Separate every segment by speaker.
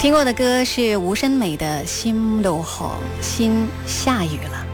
Speaker 1: 听过的歌是吴声美的《心都好》，心下雨了，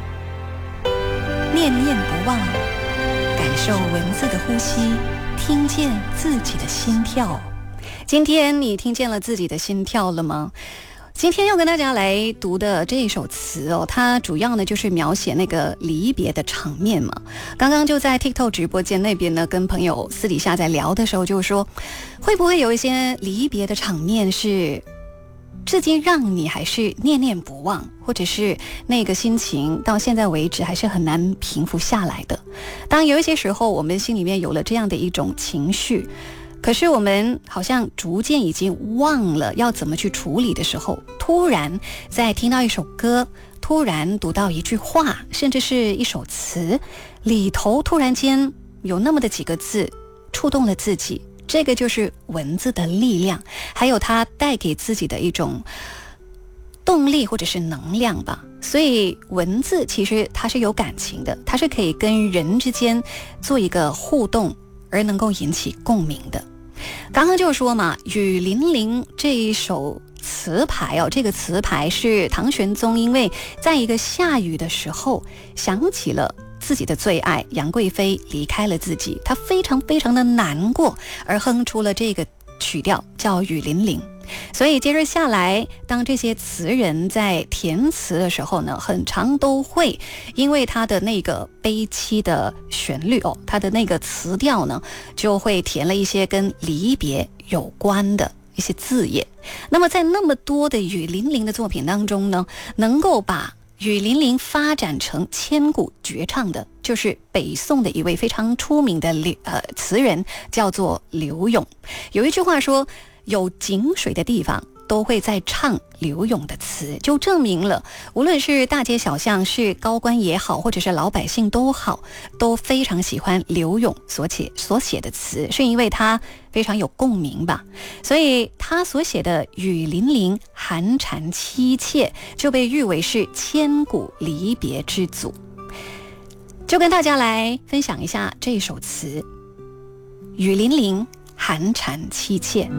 Speaker 1: 念念不忘，感受文字的呼吸，听见自己的心跳。今天你听见了自己的心跳了吗？今天要跟大家来读的这一首词哦，它主要呢就是描写那个离别的场面嘛。刚刚就在 TikTok 直播间那边呢，跟朋友私底下在聊的时候，就说会不会有一些离别的场面是至今让你还是念念不忘，或者是那个心情到现在为止还是很难平复下来的。当有一些时候我们心里面有了这样的一种情绪，可是我们好像逐渐已经忘了要怎么去处理的时候，突然在听到一首歌，突然读到一句话，甚至是一首词里头突然间有那么的几个字触动了自己，这个就是文字的力量，还有它带给自己的一种动力或者是能量吧。所以文字其实它是有感情的，它是可以跟人之间做一个互动，而能够引起共鸣的。刚刚就说嘛，雨霖铃这一首词牌哦，这个词牌是唐玄宗因为在一个下雨的时候想起了自己的最爱杨贵妃离开了自己，他非常非常的难过，而哼出了这个曲调叫雨霖铃。所以接着下来，当这些词人在填词的时候呢，很常都会因为他的那个悲凄的旋律哦，他的那个词调呢，就会填了一些跟离别有关的一些字眼。那么在那么多的雨霖铃的作品当中呢，能够把雨霖铃发展成千古绝唱的，就是北宋的一位非常出名的词人，叫做柳永。有一句话说，有井水的地方都会在唱柳永的词，就证明了无论是大街小巷，是高官也好，或者是老百姓都好，都非常喜欢柳永所写的词，是因为他非常有共鸣吧。所以他所写的雨霖铃寒蝉凄切就被誉为是千古离别之祖。就跟大家来分享一下这首词，雨霖铃寒蝉凄切。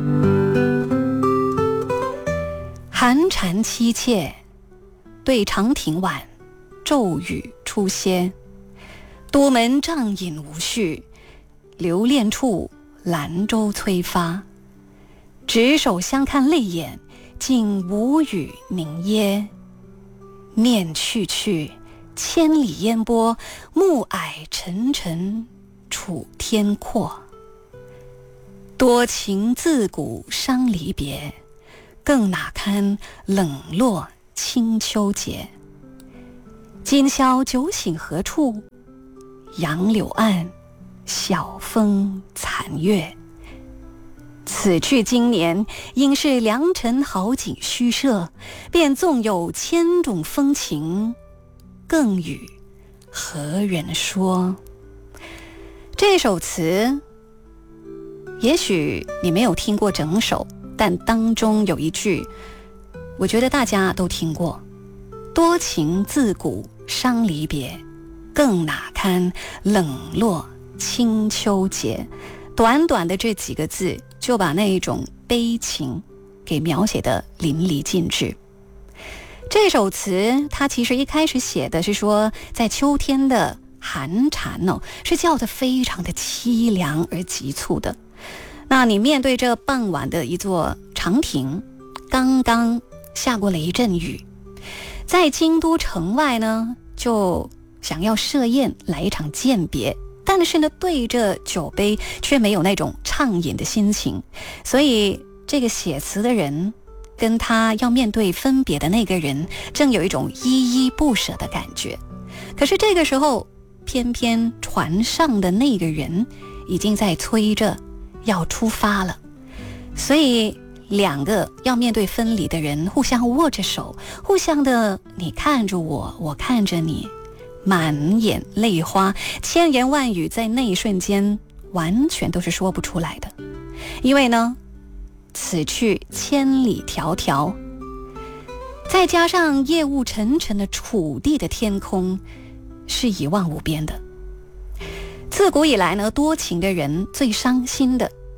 Speaker 1: 寒蝉凄切，对长亭晚，骤雨初歇。都门帐饮无绪，留恋处，兰舟催发。执手相看泪眼，竟无语凝噎。念去去，千里烟波，暮霭沉沉，楚天阔。多情自古伤离别，更哪堪冷落清秋节。今宵酒醒何处？杨柳岸，晓风残月。此去经年，应是良辰好景虚设，便纵有千种风情，更与何人说？这首词也许你没有听过整首，但当中有一句我觉得大家都听过，多情自古伤离别，更哪堪冷落清秋节。短短的这几个字就把那一种悲情给描写得淋漓尽致。这首词它其实一开始写的是说，在秋天的寒蝉哦，是叫得非常的凄凉而急促的。那你面对这傍晚的一座长亭，刚刚下过了一阵雨，在京都城外呢，就想要设宴来一场饯别，但是呢，对着酒杯却没有那种畅饮的心情，所以这个写词的人跟他要面对分别的那个人，正有一种依依不舍的感觉。可是这个时候，偏偏船上的那个人已经在催着要出发了，所以两个要面对分离的人互相握着手，互相的你看着我，我看着你，满眼泪花，千言万语在那一瞬间完全都是说不出来的。因为呢，此去千里迢迢，再加上夜雾沉沉的楚地的天空是一望无边的。自古以来呢，多情的人最伤心的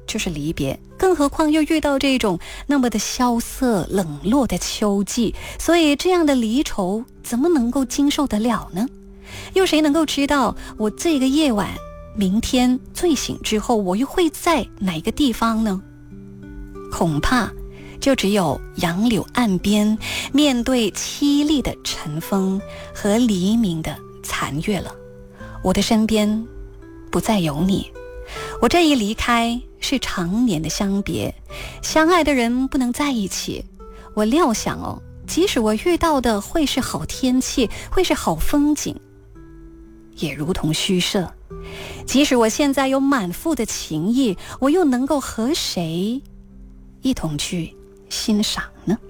Speaker 1: 就是离别，更何况又遇到这种那么的萧瑟冷落的秋季，所以这样的离愁怎么能够经受得了呢？又谁能够知道我这个夜晚明天醉醒之后我又会在哪个地方呢？恐怕就只有杨柳岸边面对凄厉的晨风和黎明的残月了。我的身边不再有你，我这一离开是常年的相别，相爱的人不能在一起。我料想即使我遇到的会是好天气，会是好风景，也如同虚设。即使我现在有满腹的情意，我又能够和谁一同去欣赏呢？